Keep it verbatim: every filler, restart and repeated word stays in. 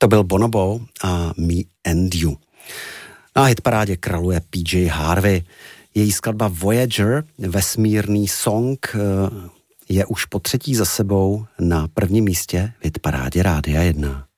To byl Bonobo a Me and You. Na hitparádě kraluje P J Harvey. Její skladba Voyager, vesmírný song, je už po třetí za sebou na prvním místě v hitparádě Rádia jedna.